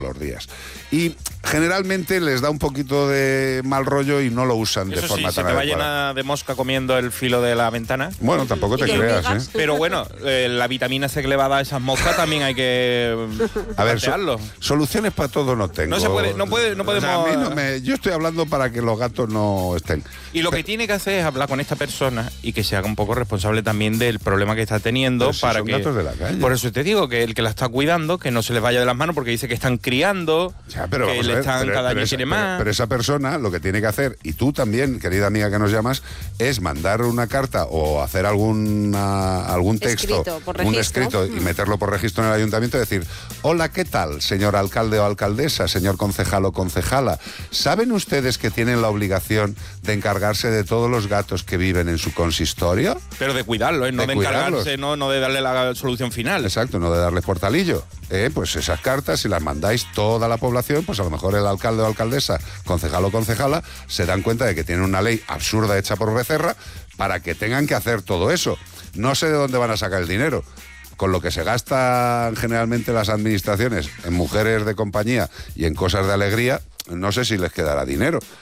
los días. Y generalmente les da un poquito de mal rollo y no lo usan de forma sí, tan se te va adecuada. llena de mosca comiendo el filo de la ventana. Bueno, tampoco te creas, ¿eh? Pero bueno, la vitamina C que le va a dar a esas moscas también hay que A ver, plantearlo. soluciones para todo no tengo. No se puede, no podemos. O sea, a mí yo estoy hablando para que los gatos no estén. Y lo que tiene que hacer es hablar con esta persona y que se haga un poco responsable también del problema que está teniendo. Pero si para son que gatos de la calle. Por eso te digo que el que la está cuidando, que no se les vaya de las manos, porque dice que están criando, Ya, pero que vamos a le ver, están cada año tiene más. Pero esa persona lo que tiene que hacer, y tú también, querida amiga que nos llamas, es mandar una carta o hacer algún texto, Escrito, por un registro. escrito y meterlo por registro en el ayuntamiento y decir: hola, ¿qué tal, señor alcalde o alcaldesa, señor concejal o concejala? ¿Saben ustedes que tienen la obligación de encargarse de todos los gatos que viven en su consistorio? Pero de cuidarlo, no de encargarse, no de darle la solución final. Exacto, no de darles portalillo. Pues esas cartas, si las mandáis toda la población, pues a lo mejor el alcalde o alcaldesa, concejal o concejala, se dan cuenta de que tienen una ley absurda hecha por Becerra para que tengan que hacer todo eso. No sé de dónde van a sacar el dinero. Con lo que se gastan generalmente las administraciones en mujeres de compañía y en cosas de alegría, no sé si les quedará dinero.